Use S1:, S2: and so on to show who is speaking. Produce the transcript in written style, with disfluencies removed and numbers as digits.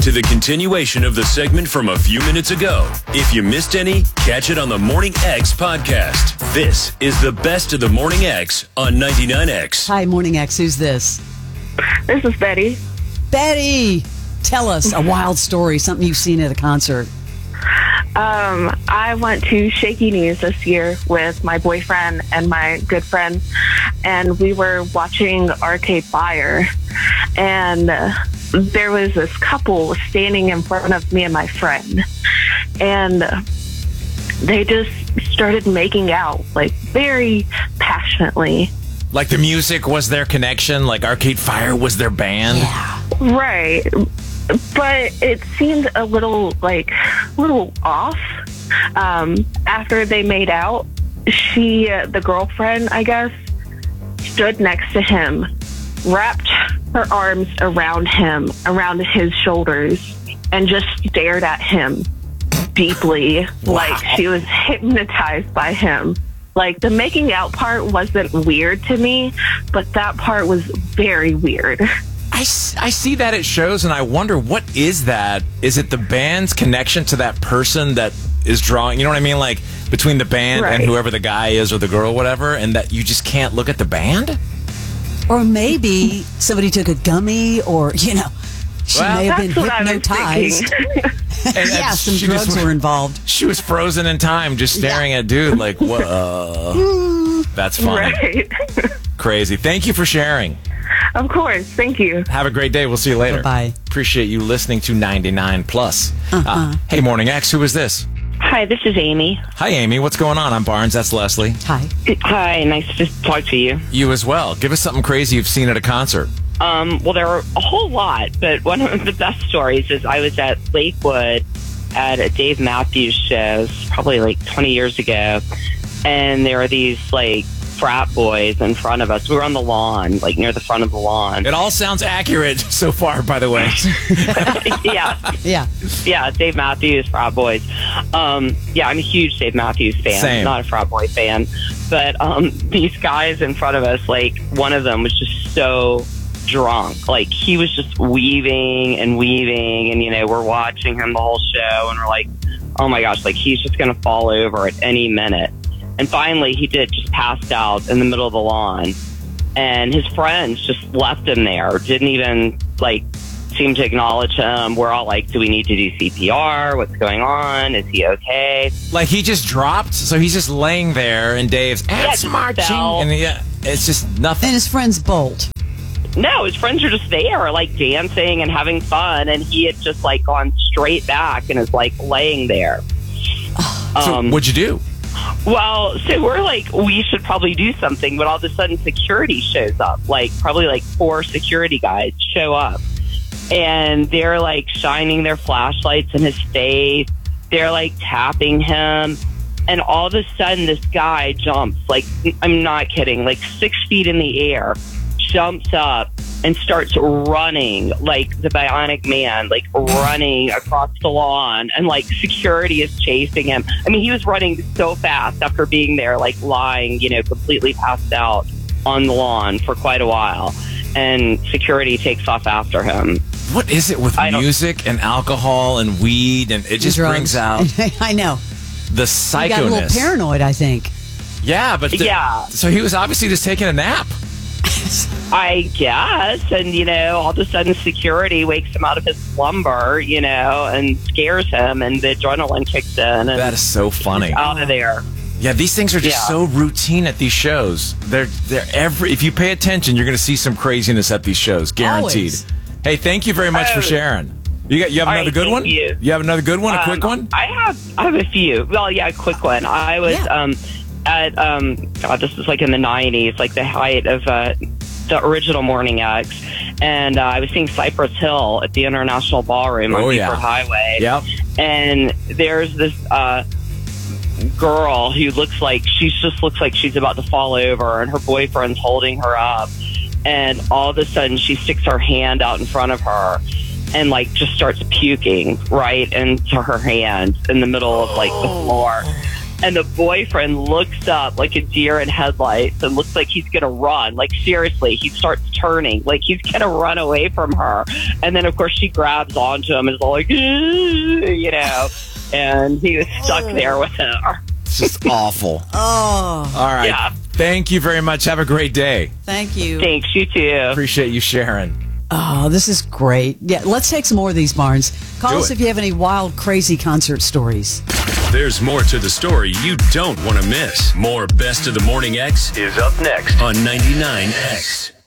S1: to the continuation of the segment from a few minutes ago. If you missed any, catch it on the Morning X podcast. This is the best of the Morning X on 99X.
S2: Hi, Morning X. Who's this?
S3: This is Betty.
S2: Betty, tell us a wild story, something you've seen at a concert.
S3: I went to Shaky Knees this year with my boyfriend and my good friend, and we were watching Arcade Fire, and there was this couple standing in front of me and my friend, and they just started making out, like, very passionately.
S4: Like the music was their connection? Like Arcade Fire was their band?
S2: Yeah.
S3: Right. But it seemed a little off. After they made out, she, the girlfriend, I guess, stood next to him, wrapped her arms around him, around his shoulders, and just stared at him deeply, like she was hypnotized by him. Like, the making out part wasn't weird to me, but that part was very weird.
S4: I see that at shows, and I wonder, what is that? Is it the band's connection to that person that is drawing, you know what I mean? Like, between the band and whoever the guy is or the girl, whatever, and that you just can't look at the band?
S2: Or maybe somebody took a gummy, or, she may have been hypnotized.
S4: And
S2: some drugs were involved.
S4: She was frozen in time, just staring at dude like, whoa. That's funny.
S3: Right.
S4: Crazy. Thank you for sharing.
S3: Of course. Thank you.
S4: Have a great day. We'll see you later.
S2: Bye.
S4: Appreciate you listening to 99 Plus. Hey, Morning X, who is this?
S5: Hi, this is Amy.
S4: Hi, Amy. What's going on? I'm Barnes. That's Leslie.
S2: Hi.
S5: Hi, nice to talk to you.
S4: You as well. Give us something crazy you've seen at a concert.
S5: Well, there are a whole lot, but one of the best stories is I was at Lakewood at a Dave Matthews show, probably like 20 years ago, and there are these, like, frat boys in front of us. We were on the lawn, like near the front of the lawn.
S4: It all sounds accurate so far, by the way.
S5: Yeah, Dave Matthews, frat boys. I'm a huge Dave Matthews fan.
S4: Same.
S5: Not a frat boy fan. But these guys in front of us, like, one of them was just so drunk. Like, he was just weaving, and we're watching him the whole show, and we're like, oh my gosh, like, he's just going to fall over at any minute. And finally, he just passed out in the middle of the lawn. And his friends just left him there. Didn't even, like, seem to acknowledge him. We're all like, do we need to do CPR? What's going on? Is he okay?
S4: Like, he just dropped? So he's just laying there, and Dave's, it's marching. And it's just nothing.
S2: And his friends bolt.
S5: No, his friends are just there, like, dancing and having fun. And he had just, like, gone straight back and is, like, laying there.
S4: So what'd you do?
S5: Well, so we're like, we should probably do something, but all of a sudden security shows up. Like, probably like 4 security guys show up. And they're like shining their flashlights in his face. They're like tapping him. And all of a sudden this guy jumps, like, I'm not kidding, like 6 feet in the air, jumps up and starts running like the Bionic Man, like running across the lawn, and like security is chasing him. I mean, he was running so fast after being there, like lying, completely passed out on the lawn for quite a while, and security takes off after him.
S4: What is it with music and alcohol and weed, and it just brings out
S2: I know
S4: the psychoness.
S2: You got a little paranoid, I think.
S4: Yeah, but so he was obviously just taking a nap.
S5: I guess. And, all of a sudden security wakes him out of his slumber, and scares him, and the adrenaline kicks in. And
S4: that is so funny.
S5: Out of there.
S4: Yeah, these things are just so routine at these shows. They're if you pay attention, you're going to see some craziness at these shows, guaranteed.
S2: Always.
S4: Hey, thank you very much for sharing. You have another good one? You have another good one? A quick one?
S5: I have a few. Well, yeah, a quick one. I was at this is like in the 90s, like the height of the original Morning X, and I was seeing Cypress Hill at the International Ballroom on Beaufort Highway.
S4: Yep.
S5: And there's this girl who looks like she's about to fall over, and her boyfriend's holding her up, and all of a sudden she sticks her hand out in front of her and like just starts puking right into her hand in the middle of like the floor. And the boyfriend looks up like a deer in headlights and looks like he's going to run. Like, seriously, he starts turning. Like, he's going to run away from her. And then, of course, she grabs onto him and is all like, you know, and he was stuck there with her.
S4: It's just awful.
S2: Oh.
S4: All right.
S5: Yeah.
S4: Thank you very much. Have a great day.
S2: Thank you.
S5: Thanks, you too.
S4: Appreciate you sharing.
S2: Oh, this is great. Yeah, let's take some more of these, Barnes. Call us if you have any wild, crazy concert stories.
S1: There's more to the story you don't want to miss. More Best of the Morning X is up next on 99X.